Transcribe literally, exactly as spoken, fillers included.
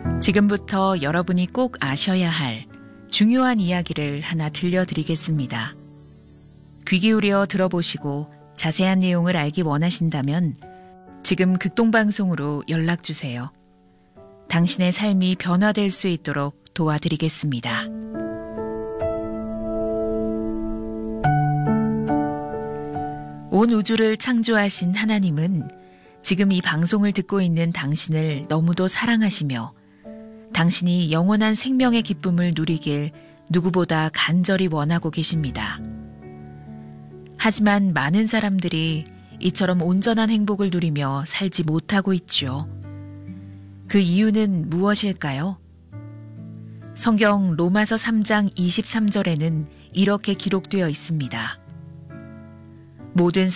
지금부터 여러분이 꼭 아셔야 할 중요한 이야기를 하나 들려드리겠습니다. 귀 기울여 들어보시고 자세한 내용을 알기 원하신다면 지금 극동방송으로 연락주세요. 당신의 삶이 변화될 수 있도록 도와드리겠습니다. 온 우주를 창조하신 하나님은 지금 이 방송을 듣고 있는 당신을 너무도 사랑하시며 당신이 영원한 생명의 기쁨을 누리길 누구보다 간절히 원하고 계십니다. 하지만 많은 사람들이 이처럼 온전한 행복을 누리며 살지 못하고 있죠. 그 이유는 무엇일까요? 성경 로마서 삼 장 이십삼 절에는 이렇게 기록되어 있습니다. 모든